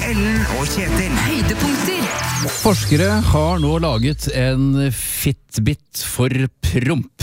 Ellen og Kjetil. Høydepunkter. Forskere har nå laget en Fitbit for promp.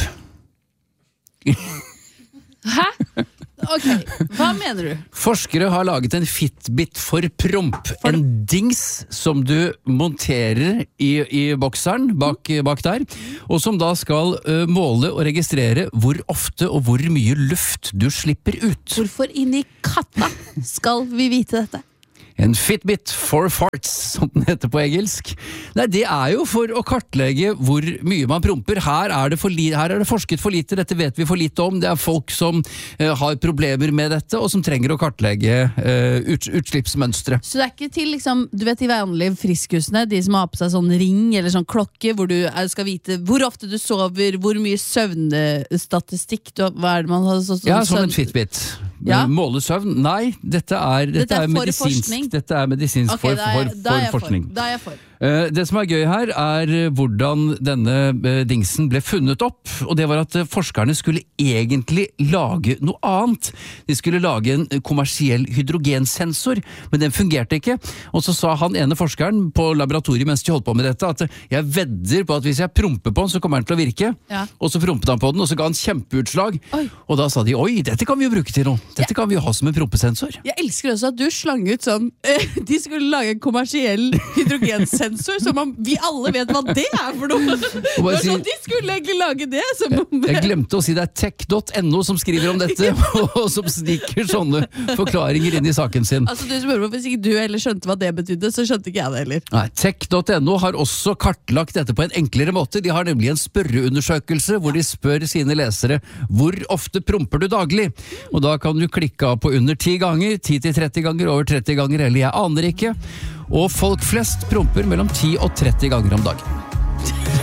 Hæ? Ok, hva mener du? Forskere har laget en Fitbit for promp. En dings som du monterer i bokseren bak der, og som da skal måle og registrere hvor ofte og hvor mye luft du slipper ut. Hvorfor inn i katta skal vi vite dette? En Fitbit for farts, som den heter på engelsk. Nei, det er jo for å kartlegge hvor mye man promper. Her er det forsket for lite, dette vet vi for lite om. Det er folk som har problemer med dette, og som trenger å kartlegge utslippsmønstre. Så det er ikke til liksom, du vet de vanlige friskusene, de som har på seg sånn ring eller sånn klokke, hvor du skal vite hvor ofte du sover, hvor mye søvnstatistikk, hva er det man har sånn ja, som en Fitbit. Ja? Måle søvn? Nei, dette er medisinsk. Dette er medisinsk okay, for forskning. Da er jeg for. Det som er gøy her er hvordan denne dingsen ble funnet opp, og det var at forskerne skulle egentlig lage noe annet. De skulle lage en kommersiell hydrogensensor, men den fungerte ikke. Og så sa han ene forskeren på laboratoriet mens de holdt på med dette, at jeg vedder på at hvis jeg promper på den, så kommer den til å virke. Ja. Og så prompet han på den, og så ga han kjempeutslag. Oi. Og da sa de, oi, dette kan vi jo bruke til noe. Dette kan vi jo ha som en prompesensor. Jeg elsker også at du slang ut sånn, de skulle lage en kommersiell hydrogensensor, så vi alle vet hva det er for noe. De skulle egentlig lage det. Jeg glemte å si det er tech.no som skriver om dette, og som stikker sånne forklaringer inn i saken sin. Altså du spør meg, hvis ikke du heller skjønte hva det betydde, så skjønte ikke jeg det heller. Nei, tech.no har også kartlagt dette på en enklere måte. De har nemlig en spørreundersøkelse hvor de spør sine lesere hvor ofte promper du daglig? Og da kan du klikke av på under 10 ganger, 10-30 ganger, over 30 ganger, eller jeg aner ikke. Og folk flest promper mellom 10 og 30 ganger om dagen.